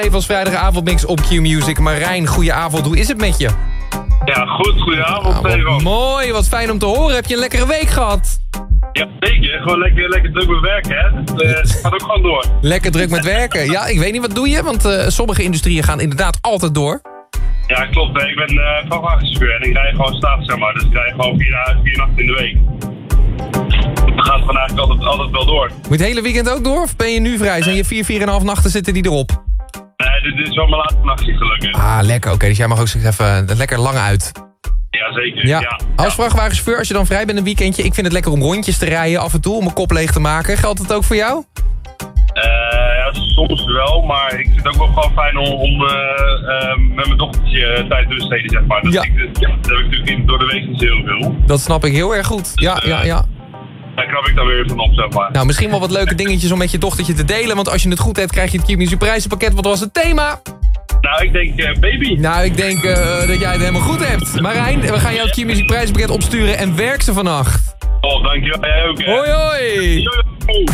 Even als vrijdagavondmix op Q-Music. Marijn, goedenavond. Hoe is het met je? Ja, goed. Goedenavond, Stefan. Mooi, wat fijn om te horen. Heb je een lekkere week gehad? Ja, zeker. Gewoon lekker druk met werken, hè. Het gaat ook gewoon door. Lekker druk met werken. Ja, ik weet niet, wat doe je? Want sommige industrieën gaan inderdaad altijd door. Ja, klopt. Ik ben vrachtwagenchauffeur en ik rij gewoon staat, zeg maar. Dus ik rij gewoon 4 nachten in de week. Het gaat gewoon eigenlijk altijd wel door. Moet je het hele weekend ook door? Of ben je nu vrij? Zijn je 4,5 nachten zitten die erop? Nee, dit is wel mijn laatste nachtje, gelukkig. Ah, lekker. Oké, dus jij mag ook even lekker lang uit. Ja, zeker. Ja. Als vrachtwagenchauffeur, als je dan vrij bent een weekendje... ik vind het lekker om rondjes te rijden af en toe, om mijn kop leeg te maken. Geldt dat ook voor jou? Ja, soms wel, maar ik vind het ook wel gewoon fijn om met mijn dochtertje tijd te besteden, zeg maar. Dat, Ja. dat heb ik natuurlijk niet door de week niet heel veel. Dat snap ik heel erg goed. Ja. Daar knap ik dan weer van op, zeg maar. Nou, misschien wel wat leuke dingetjes om met je dochtertje te delen. Want als je het goed hebt, krijg je het Q-Music prijzenpakket. Wat was het thema? Nou, ik denk baby. Nou, ik denk dat jij het helemaal goed hebt. Marijn, we gaan jou het Q-Music prijzenpakket opsturen en werk ze vannacht. Oh, dankjewel. Jij ook, hè. Hoi, hoi! Yo, yo.